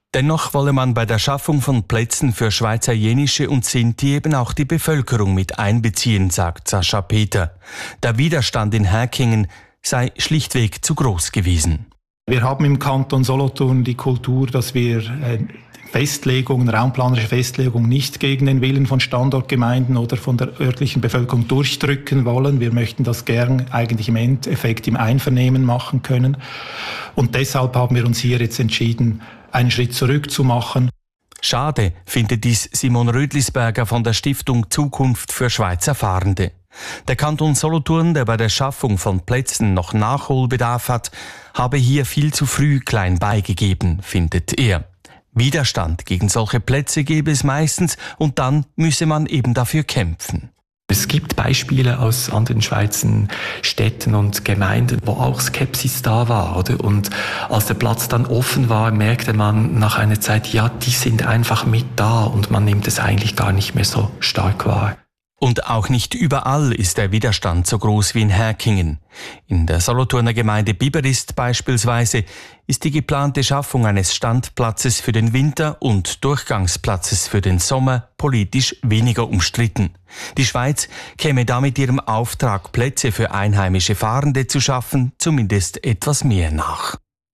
S19: Dennoch wolle man bei der Schaffung von Plätzen für Schweizerjenische und Sinti eben auch die Bevölkerung mit einbeziehen, sagt Sascha Peter. Der Widerstand in Herkingen sei schlichtweg zu groß gewesen.
S20: Wir haben im Kanton Solothurn die Kultur, dass wir Festlegungen, raumplanerische Festlegungen nicht gegen den Willen von Standortgemeinden oder von der örtlichen Bevölkerung durchdrücken wollen. Wir möchten das gern eigentlich im Endeffekt im Einvernehmen machen können. Und deshalb haben wir uns hier jetzt entschieden, einen Schritt zurück zu machen.
S19: Schade findet dies Simon Rödlisberger von der Stiftung Zukunft für Schweizer Fahrende. Der Kanton Solothurn, der bei der Schaffung von Plätzen noch Nachholbedarf hat, habe hier viel zu früh klein beigegeben, findet er. Widerstand gegen solche Plätze gäbe es meistens und dann müsse man eben dafür kämpfen.
S9: Es gibt Beispiele aus anderen Schweizer Städten und Gemeinden, wo auch Skepsis da war, oder? Und als der Platz dann offen war, merkte man nach einer Zeit, ja, die sind einfach mit da und man nimmt es eigentlich gar nicht mehr so stark wahr.
S19: Und auch nicht überall ist der Widerstand so groß wie in Herkingen. In der Solothurner Gemeinde Biberist beispielsweise ist die geplante Schaffung eines Standplatzes für den Winter und Durchgangsplatzes für den Sommer politisch weniger umstritten. Die Schweiz käme damit ihrem Auftrag, Plätze für einheimische Fahrende zu schaffen, zumindest etwas mehr nach.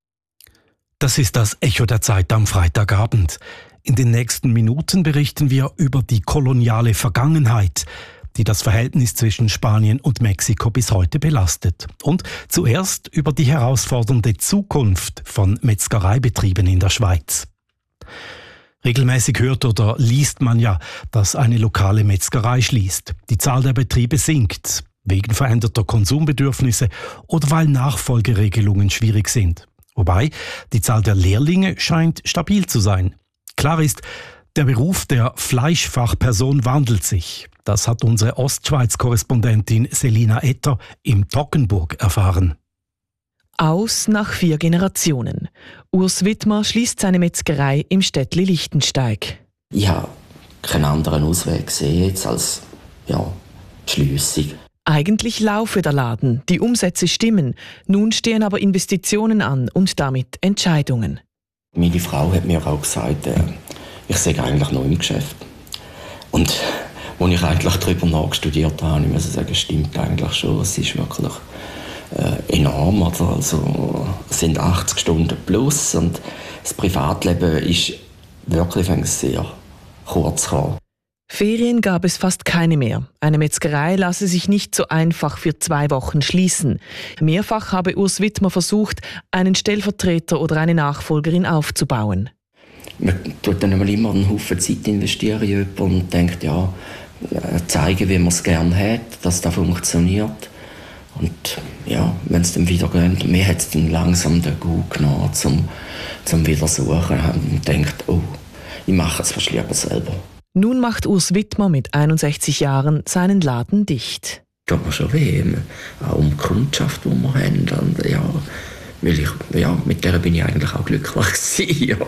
S6: Das ist das Echo der Zeit am Freitagabend. In den nächsten Minuten berichten wir über die koloniale Vergangenheit, die das Verhältnis zwischen Spanien und Mexiko bis heute belastet. Und zuerst über die herausfordernde Zukunft von Metzgereibetrieben in der Schweiz. Regelmäßig hört oder liest man ja, dass eine lokale Metzgerei schließt. Die Zahl der Betriebe sinkt, wegen veränderter Konsumbedürfnisse oder weil Nachfolgeregelungen schwierig sind. Wobei die Zahl der Lehrlinge scheint stabil zu sein. Klar ist, der Beruf der Fleischfachperson wandelt sich. Das hat unsere Ostschweiz-Korrespondentin Selina Etter im Toggenburg erfahren.
S21: Aus nach vier Generationen. Urs Wittmer schließt seine Metzgerei im Städtli Lichtensteig.
S22: Ich habe keinen anderen Ausweg gesehen jetzt als ja, die Schliessung.
S21: Eigentlich laufe der Laden, die Umsätze stimmen. Nun stehen aber Investitionen an und damit Entscheidungen.
S22: Meine Frau hat mir auch gesagt, äh, ich sei eigentlich noch im Geschäft. Und als ich eigentlich darüber nachstudiert habe, ich muss sagen, stimmt eigentlich schon. Es ist wirklich äh, enorm. Oder? Also, es sind achtzig Stunden plus und das Privatleben ist wirklich sehr kurz gekommen.
S21: Ferien gab es fast keine mehr. Eine Metzgerei lasse sich nicht so einfach für zwei Wochen schließen. Mehrfach habe Urs Wittmer versucht, einen Stellvertreter oder eine Nachfolgerin aufzubauen.
S22: Man tut dann immer einen Haufen Zeit investieren in jemanden und denkt, ja, zeigen, wie man es gerne hat, dass das funktioniert. Und ja, wenn es dann wieder geht, mir hat es dann langsam den Gut genommen, zum, zum Wiedersuchen und denkt, oh, ich mache es fast lieber selber.
S21: Nun macht Urs Wittmer mit einundsechzig Jahren seinen Laden dicht.
S22: Tut mir schon weh, auch um die Kundschaft, die wir haben. Und ja, weil ich, ja, mit der bin ich eigentlich auch glücklich gewesen, ja.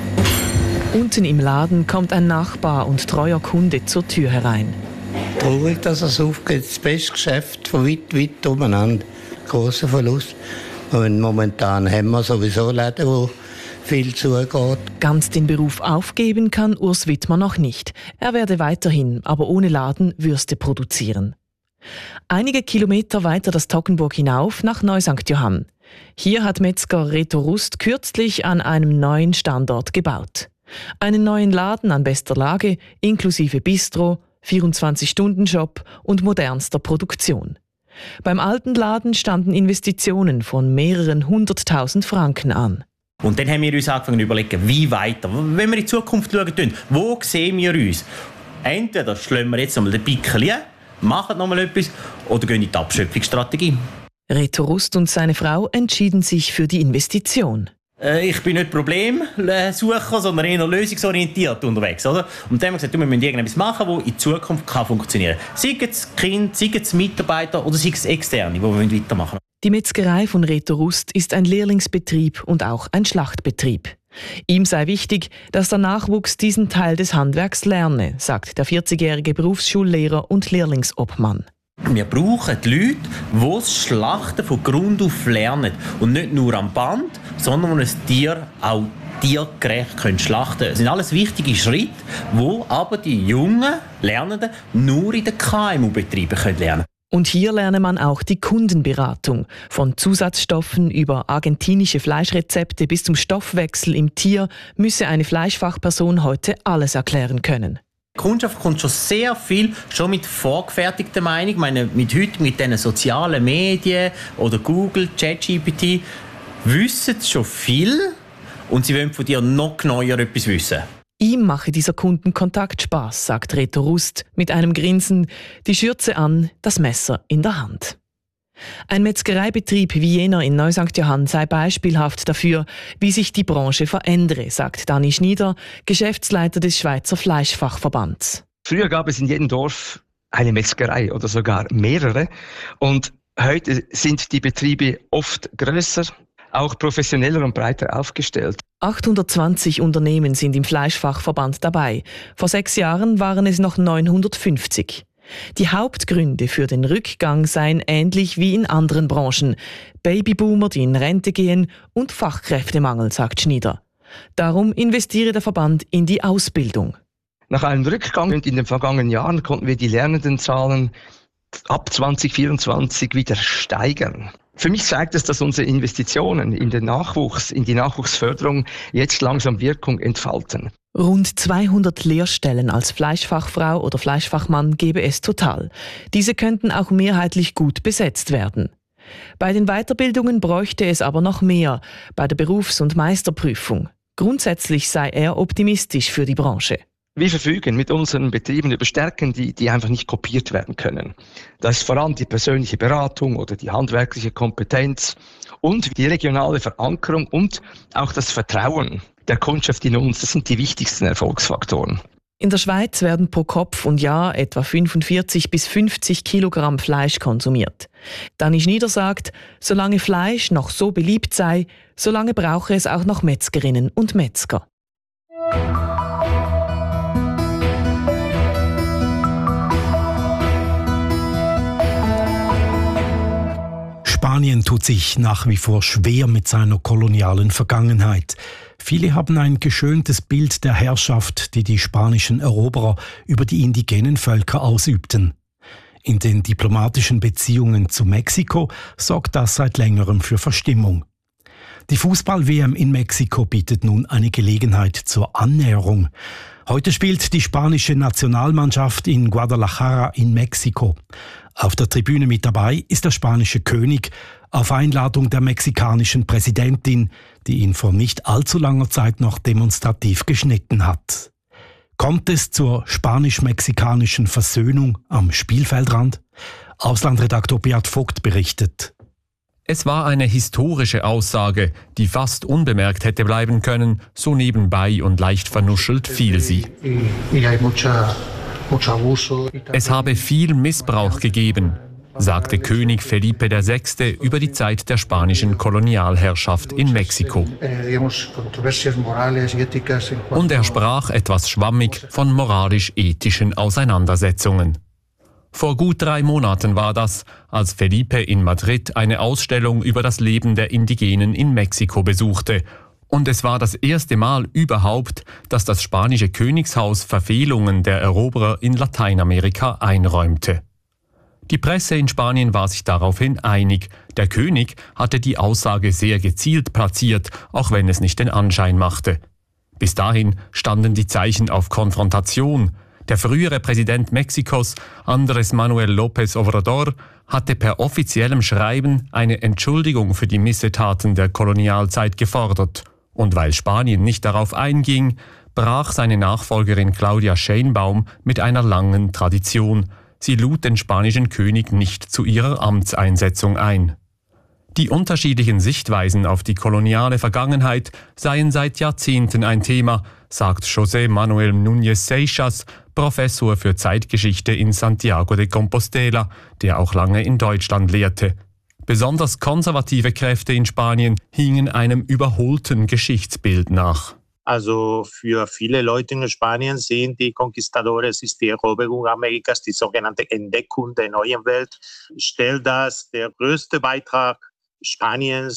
S21: Unten im Laden kommt ein Nachbar und treuer Kunde zur Tür herein.
S23: Traurig, dass es aufgeht. Das beste Geschäft von weit, weit umeinander. Grosser Verlust. Und momentan haben wir sowieso Läden, die viel zugeht.
S21: Ganz den Beruf aufgeben kann Urs Wittmer noch nicht. Er werde weiterhin, aber ohne Laden, Würste produzieren. Einige Kilometer weiter das Toggenburg hinauf nach Neu-Sankt Johann. Hier hat Metzger Reto Rust kürzlich an einem neuen Standort gebaut. Einen neuen Laden an bester Lage, inklusive Bistro, vierundzwanzig-Stunden-Shop und modernster Produktion. Beim alten Laden standen Investitionen von mehreren hunderttausend Franken an.
S24: Und dann haben wir uns angefangen zu überlegen, wie weiter. Wenn wir in die Zukunft schauen, wo sehen wir uns? Entweder schlagen wir jetzt nochmal den Pickel ein, machen nochmal etwas oder gehen in die Abschöpfungsstrategie.
S21: Reto Rust und seine Frau entschieden sich für die Investition.
S24: Äh, ich bin nicht Problemsucher, sondern eher lösungsorientiert unterwegs. Oder? Und dann haben wir gesagt, wir müssen irgendetwas machen, das in Zukunft kann funktionieren kann. Sei es Kind, sei es Mitarbeiter oder sei es Externe, die wir weitermachen wollen.
S21: Die Metzgerei von Reto Rust ist ein Lehrlingsbetrieb und auch ein Schlachtbetrieb. Ihm sei wichtig, dass der Nachwuchs diesen Teil des Handwerks lerne, sagt der vierzigjährige Berufsschullehrer und Lehrlingsobmann.
S24: Wir brauchen die Leute, die das Schlachten von Grund auf lernen. Und nicht nur am Band, sondern die ein Tier auch tiergerecht können schlachten können. Das sind alles wichtige Schritte, wo aber die jungen Lernenden nur in den K M U-Betrieben lernen können.
S21: Und hier lerne man auch die Kundenberatung. Von Zusatzstoffen über argentinische Fleischrezepte bis zum Stoffwechsel im Tier müsse eine Fleischfachperson heute alles erklären können.
S24: Die Kundschaft kommt schon sehr viel schon mit vorgefertigter Meinung. Ich meine, mit heute mit diesen sozialen Medien oder Google, ChatGPT wissen sie schon viel und sie wollen von dir noch genauer etwas wissen.
S21: Ihm mache dieser Kundenkontakt Spaß, sagt Reto Rust mit einem Grinsen, die Schürze an, das Messer in der Hand. Ein Metzgereibetrieb wie jener in Neu-Sankt Johann sei beispielhaft dafür, wie sich die Branche verändere, sagt Dani Schnieder, Geschäftsleiter des Schweizer Fleischfachverbands.
S1: Früher gab es in jedem Dorf eine Metzgerei oder sogar mehrere. Und heute sind die Betriebe oft grösser, auch professioneller und breiter aufgestellt.
S21: achthundertzwanzig Unternehmen sind im Fleischfachverband dabei. Vor sechs Jahren waren es noch neunhundertfünfzig. Die Hauptgründe für den Rückgang seien ähnlich wie in anderen Branchen. Babyboomer, die in Rente gehen und Fachkräftemangel, sagt Schnieder. Darum investiere der Verband in die Ausbildung.
S1: Nach einem Rückgang in den vergangenen Jahren konnten wir die Lernendenzahlen ab zwanzig vierundzwanzig wieder steigern. Für mich zeigt es, dass unsere Investitionen in den Nachwuchs, in die Nachwuchsförderung jetzt langsam Wirkung entfalten.
S21: Rund zweihundert Lehrstellen als Fleischfachfrau oder Fleischfachmann gäbe es total. Diese könnten auch mehrheitlich gut besetzt werden. Bei den Weiterbildungen bräuchte es aber noch mehr, bei der Berufs- und Meisterprüfung. Grundsätzlich sei er optimistisch für die Branche.
S1: Wir verfügen mit unseren Betrieben über Stärken, die, die einfach nicht kopiert werden können. Das ist vor allem die persönliche Beratung oder die handwerkliche Kompetenz und die regionale Verankerung und auch das Vertrauen der Kundschaft in uns. Das sind die wichtigsten Erfolgsfaktoren.
S21: In der Schweiz werden pro Kopf und Jahr etwa fünfundvierzig bis fünfzig Kilogramm Fleisch konsumiert. Dani Schnieder sagt, solange Fleisch noch so beliebt sei, solange brauche es auch noch Metzgerinnen und Metzger.
S6: Spanien tut sich nach wie vor schwer mit seiner kolonialen Vergangenheit. Viele haben ein geschöntes Bild der Herrschaft, die die spanischen Eroberer über die indigenen Völker ausübten. In den diplomatischen Beziehungen zu Mexiko sorgt das seit längerem für Verstimmung. Die Fußball-W M in Mexiko bietet nun eine Gelegenheit zur Annäherung. Heute spielt die spanische Nationalmannschaft in Guadalajara in Mexiko. Auf der Tribüne mit dabei ist der spanische König auf Einladung der mexikanischen Präsidentin, die ihn vor nicht allzu langer Zeit noch demonstrativ geschnitten hat. Kommt es zur spanisch-mexikanischen Versöhnung am Spielfeldrand? Auslandredaktor Beat Vogt berichtet.
S2: Es war eine historische Aussage, die fast unbemerkt hätte bleiben können, so nebenbei und leicht vernuschelt fiel sie. Es habe viel Missbrauch gegeben, sagte König Felipe der Sechste über die Zeit der spanischen Kolonialherrschaft in Mexiko. Und er sprach etwas schwammig von moralisch-ethischen Auseinandersetzungen. Vor gut drei Monaten war das, als Felipe in Madrid eine Ausstellung über das Leben der Indigenen in Mexiko besuchte. Und es war das erste Mal überhaupt, dass das spanische Königshaus Verfehlungen der Eroberer in Lateinamerika einräumte. Die Presse in Spanien war sich daraufhin einig. Der König hatte die Aussage sehr gezielt platziert, auch wenn es nicht den Anschein machte. Bis dahin standen die Zeichen auf Konfrontation. Der frühere Präsident Mexikos, Andrés Manuel López Obrador, hatte per offiziellem Schreiben eine Entschuldigung für die Missetaten der Kolonialzeit gefordert. Und weil Spanien nicht darauf einging, brach seine Nachfolgerin Claudia Sheinbaum mit einer langen Tradition. Sie lud den spanischen König nicht zu ihrer Amtseinsetzung ein. Die unterschiedlichen Sichtweisen auf die koloniale Vergangenheit seien seit Jahrzehnten ein Thema, sagt José Manuel Núñez Seixas, Professor für Zeitgeschichte in Santiago de Compostela, der auch lange in Deutschland lehrte. Besonders konservative Kräfte in Spanien hingen einem überholten Geschichtsbild nach.
S3: Also für viele Leute in Spanien sind die Conquistadores, ist die Eroberung Amerikas, die sogenannte Entdeckung der neuen Welt, stellt das der größte Beitrag Spaniens,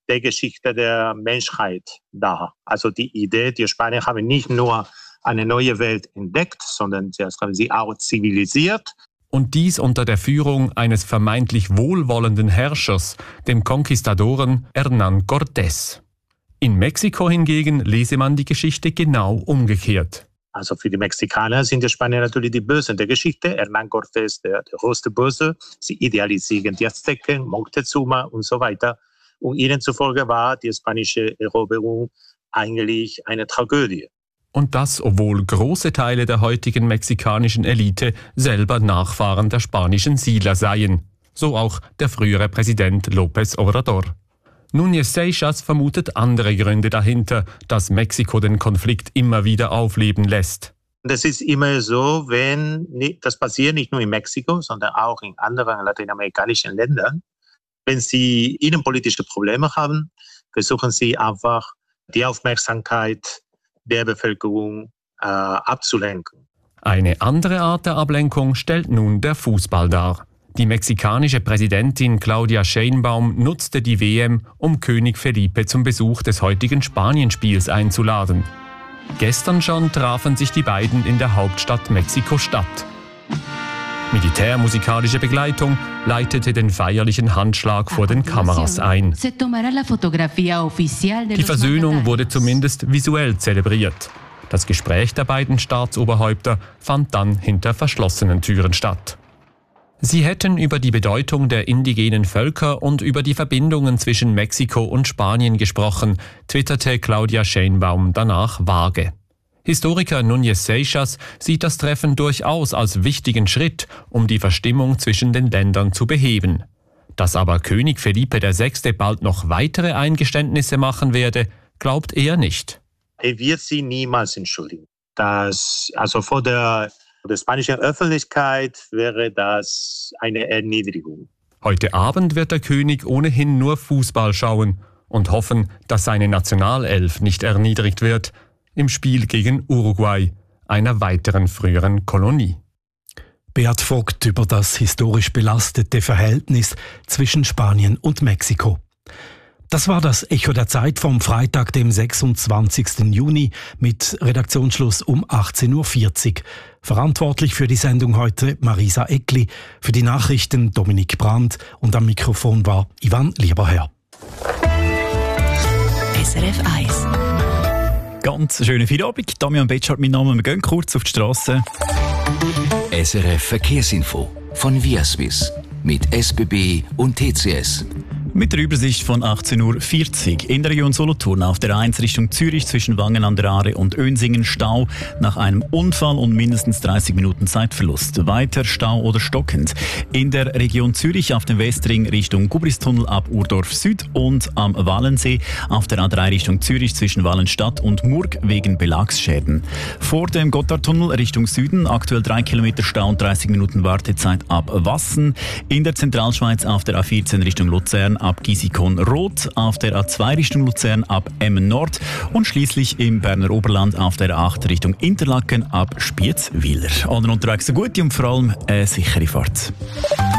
S3: der Geschichte der Menschheit dar. Also die Idee, die Spanier haben nicht nur eine neue Welt entdeckt, sondern sie haben sie auch zivilisiert.
S2: Und dies unter der Führung eines vermeintlich wohlwollenden Herrschers, dem Konquistadoren Hernán Cortés. In Mexiko hingegen lese man die Geschichte genau umgekehrt.
S3: Also für die Mexikaner sind die Spanier natürlich die Bösen der Geschichte. Hernán Cortés, der, der größte Böse. Sie idealisieren die Azteken, Moctezuma und so weiter. Und ihnen zufolge war die spanische Eroberung eigentlich eine Tragödie.
S2: Und das, obwohl große Teile der heutigen mexikanischen Elite selber Nachfahren der spanischen Siedler seien. So auch der frühere Präsident López Obrador. Núñez Seixas vermutet andere Gründe dahinter, dass Mexiko den Konflikt immer wieder aufleben lässt.
S3: Das ist immer so, wenn das passiert nicht nur in Mexiko, sondern auch in anderen lateinamerikanischen Ländern. Wenn sie innenpolitische Probleme haben, versuchen sie einfach die Aufmerksamkeit der Bevölkerung äh, abzulenken.
S2: Eine andere Art der Ablenkung stellt nun der Fußball dar. Die mexikanische Präsidentin Claudia Sheinbaum nutzte die W M, um König Felipe zum Besuch des heutigen Spanienspiels einzuladen. Gestern schon trafen sich die beiden in der Hauptstadt Mexiko-Stadt. Militärmusikalische Begleitung leitete den feierlichen Handschlag vor den Kameras ein. Die Versöhnung wurde zumindest visuell zelebriert. Das Gespräch der beiden Staatsoberhäupter fand dann hinter verschlossenen Türen statt. Sie hätten über die Bedeutung der indigenen Völker und über die Verbindungen zwischen Mexiko und Spanien gesprochen, twitterte Claudia Sheinbaum danach vage. Historiker Núñez Seixas sieht das Treffen durchaus als wichtigen Schritt, um die Verstimmung zwischen den Ländern zu beheben. Dass aber König Felipe der Sechste bald noch weitere Eingeständnisse machen werde, glaubt er nicht.
S3: Er wird sie niemals entschuldigen. Das, also vor der, der spanischen Öffentlichkeit wäre das eine Erniedrigung.
S2: Heute Abend wird der König ohnehin nur Fußball schauen und hoffen, dass seine Nationalelf nicht erniedrigt wird im Spiel gegen Uruguay, einer weiteren früheren Kolonie.
S6: Beat Vogt über das historisch belastete Verhältnis zwischen Spanien und Mexiko. Das war das Echo der Zeit vom Freitag, dem sechsundzwanzigsten Juni mit Redaktionsschluss um achtzehn Uhr vierzig. Verantwortlich für die Sendung heute Marisa Eckli, für die Nachrichten Dominik Brandt und am Mikrofon war Ivan Lieberherr.
S4: S R F eins. Ganz schönen Feierabend. Damian Betschart, mein Name. Wir gehen kurz auf die Straße.
S5: S R F Verkehrsinfo von Viaswiss mit S B B und T C S.
S4: Mit der Übersicht von achtzehn Uhr vierzig. In der Region Solothurn auf der eins Richtung Zürich zwischen Wangen an der Aare und Önsingen Stau nach einem Unfall und mindestens dreißig Minuten Zeitverlust. Weiter Stau oder stockend. In der Region Zürich auf dem Westring Richtung Gubristunnel ab Urdorf Süd und am Wallensee auf der A drei Richtung Zürich zwischen Wallenstadt und Murg wegen Belagsschäden. Vor dem Gotthardtunnel Richtung Süden aktuell drei Kilometer Stau und dreißig Minuten Wartezeit ab Wassen. In der Zentralschweiz auf der A vierzehn Richtung Luzern ab Gisikon-Rot, auf der A zwei Richtung Luzern ab Emmen-Nord und schließlich im Berner Oberland auf der A acht Richtung Interlaken ab Spiez-Wieler. Allen unterwegs eine gute und vor allem eine sichere Fahrt.